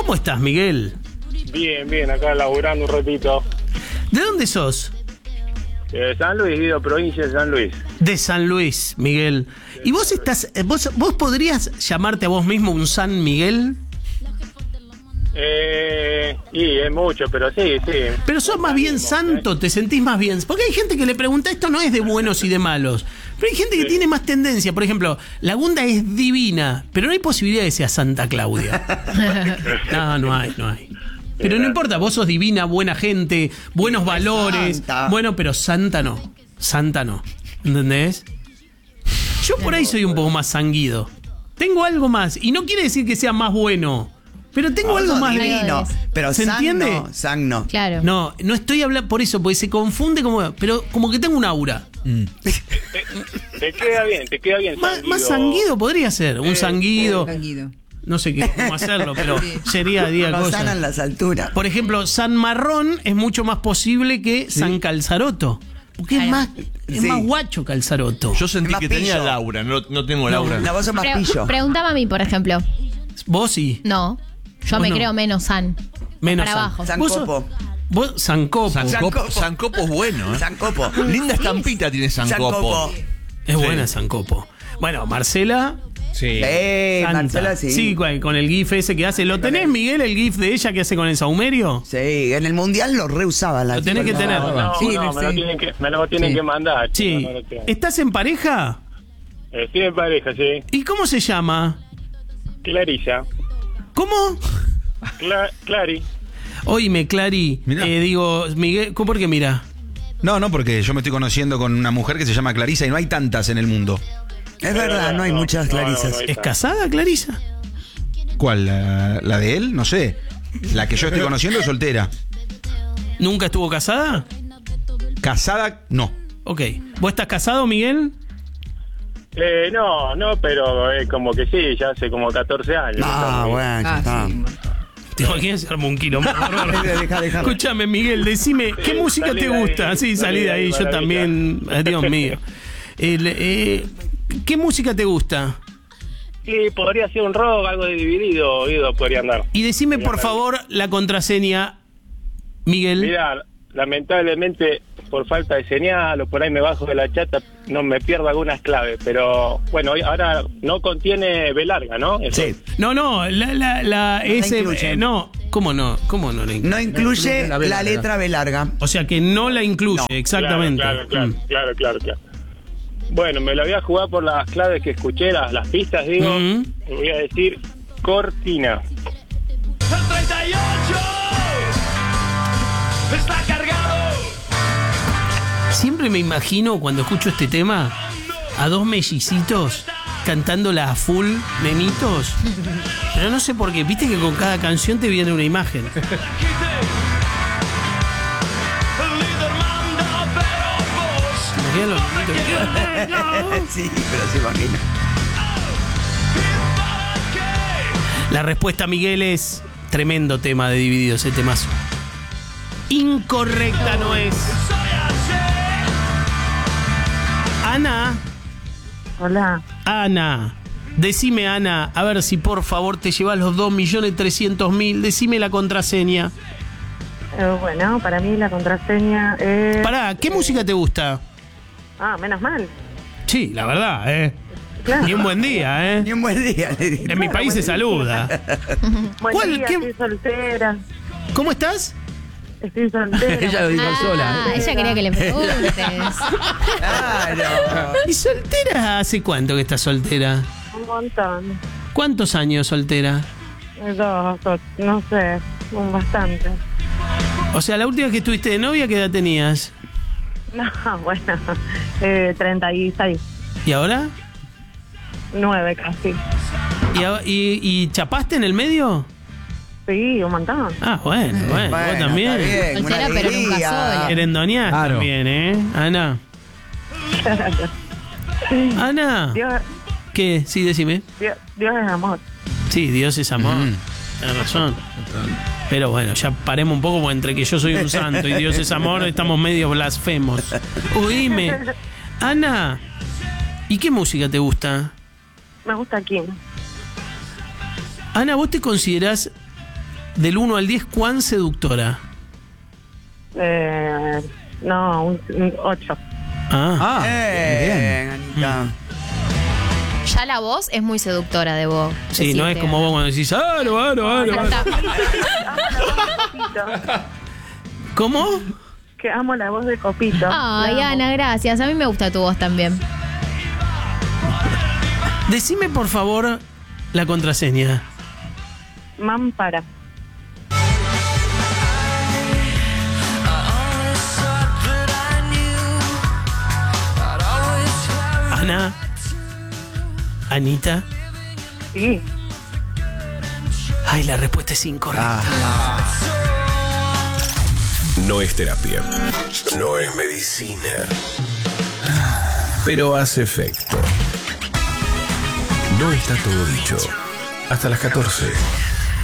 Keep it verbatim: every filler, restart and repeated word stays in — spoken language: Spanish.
¿Cómo estás, Miguel? Bien, bien, acá laburando un ratito. ¿De dónde sos? Eh, San Luis, Guido, provincia de San Luis. De San Luis, Miguel. ¿Y vos estás, vos, vos podrías llamarte a vos mismo un San Miguel? Eh, y es mucho, pero sí, sí. Pero sos más bien santo, te sentís más bien. Porque hay gente que le pregunta, esto no es de buenos y de malos. Pero hay gente que sí tiene más tendencia. Por ejemplo, la Gunda es divina, pero no hay posibilidad de que sea Santa Claudia. No, no hay, no hay. Pero no importa, vos sos divina, buena gente, buenos valores. Santa. Bueno, pero santa no. Santa no. ¿Entendés? Yo por ahí soy un poco más sanguido. Tengo algo más. Y no quiere decir que sea más bueno. Pero tengo algo más divino. Pero ¿se san entiende? No, san no. Claro. No, no estoy hablando por eso, porque se confunde como. Pero como que tengo un aura. Te, te queda bien, te queda bien. Más, más sanguido podría ser. Un sanguido. Sanguido. No sé qué, cómo hacerlo, pero sería día No cosa. sanan las alturas. Por ejemplo, San Marrón es mucho más posible que San Calzaroto. Porque es Claro. más es Sí. más guacho Calzaroto. Yo sentí Más que tenía pillo. Laura, no, no tengo Laura. La voz es más Pre- pillo. Pregúntame a mí, por ejemplo. Vos sí. No, yo Vos me no. creo menos san. Menos para San. abajo. San Vos sos- Copo. Vos, Sancopo. Sancopo, Sancopo. Sancopo es bueno, ¿eh? San Copo. Linda estampita tiene Sancopo. Sancopo. Es Sí. buena Sancopo. Bueno, Marcela. Sí. Eh, Santa. Marcela, sí. Sí, con con el GIF ese que hace. ¿Lo tenés, Miguel, el GIF de ella que hace con el saumerio? Sí, en el mundial lo reusaba la Lo tenés que chica. tener. No, Sí, no, me lo sí. tienen que, me lo tienen Sí. que mandar. Sí. chico, no lo tengo. ¿Estás en pareja? Eh, Estoy en pareja, sí. ¿Y cómo se llama? Clarisa. ¿Cómo? Cla Clary. Oíme, Clary. Mirá. Eh, digo, Miguel, ¿por qué mira? No, no, porque yo me estoy conociendo con una mujer que se llama Clarisa y no hay tantas en el mundo. Es verdad, no hay No, muchas no, no, Clarisas. no hay. ¿Es casada, Clarisa? ¿Cuál? ¿La, la de él? No sé. La que yo estoy conociendo es soltera. ¿Nunca estuvo casada? Casada, no. Ok. ¿Vos estás casado, Miguel? Eh, no, no, pero eh, como que sí, ya hace como catorce años. Ah, bueno, ya Ah, está. sí. ¿Te imaginas? Se armó un quilombo. Deja, deja. Escúchame, Miguel, decime, ¿qué Sí, música salí te de ahí, gusta? Sí, salí salí de de ahí, ahí, yo maravilla. también. eh, Dios mío. El, eh, ¿Qué música te gusta? Sí, podría ser un rock, algo de dividido, Guido, podría andar. Y decime, por favor, la contraseña, Miguel. Mirá, lamentablemente, por falta de señal o por ahí me bajo de la chata, no me pierdo algunas claves, pero bueno, hoy- ahora no contiene B larga, ¿no? Eso. Sí. No, no, la, la, la ese, incluye. eh, no, ¿cómo no? ¿Cómo no la incluye? No incluye La B la larga. letra B larga. O sea que no la incluye, No. exactamente. Claro, claro, Mm. claro, claro, claro, claro. Bueno, me la voy a jugar por las claves que escuché, las, las pistas, digo. Mm. Y voy a decir cortina. treinta y ocho está cargado. Siempre me imagino cuando escucho este tema a dos mellicitos cantándola a full, nenitos. Pero no sé por qué, viste que con cada canción te viene una imagen. El líder manda, pero vos. Imagínate los nenitos. Sí, pero se imagina. La respuesta, Miguel, es tremendo tema de Divididos, ese temazo. Incorrecta no es. Ana. Hola. Ana. Decime, Ana, a ver si por favor te llevas los dos millones trescientos mil. Decime la contraseña. Eh, bueno, para mí la contraseña es... Pará, ¿qué música te gusta? Ah, menos mal. Sí, la verdad, ¿eh? Claro. Ni un buen día, ¿eh? Ni un buen día. le digo. En mi país se saluda. Buen ¿Cuál? día, ¿Qué? estoy soltera. ¿Cómo estás? Estoy soltera. Ella lo dijo Ah, sola. ella quería que le preguntes. Claro. ¿Y soltera hace cuánto que estás soltera? Un montón. ¿Cuántos años soltera? Dos, o- no sé, un bastante. O sea, la última vez que estuviste de novia, ¿qué edad tenías? No, bueno, eh, treinta y seis, ¿Y ahora? nueve casi. ¿Y, a- y- y chapaste en el medio? Sí, un montón. Ah, bueno, bueno, Bueno, vos también. está bien, Soltera, una pero nunca alegría. sola. Querendoniás Claro. también, ¿eh? Ana. Ana. Dios, ¿Qué? Sí, decime. Dios, Dios es amor. Sí, Dios es amor. Mm. Tienes razón. Pero bueno, ya paremos un poco, porque entre que yo soy un santo y Dios es amor, estamos medio blasfemos. Oíme. Ana, ¿y qué música te gusta? Me gusta King. Ana, ¿vos te considerás del uno al diez, ¿cuán seductora? Eh, no, un, un ocho. Ah, Ah, Eh, Anita. Ya la voz es muy seductora de vos. sí, no es como vos cuando decís, aro, aro, aro, Ya aro. está. ¿Cómo? Que amo la voz de Copito. Ay, La amo. Ana, gracias. A mí me gusta tu voz también. Decime, por favor, la contraseña. Mampara. Ana. Anita. Sí. Ay, la respuesta es incorrecta. No es terapia. No es medicina. Pero hace efecto. No está todo dicho. Hasta las catorce.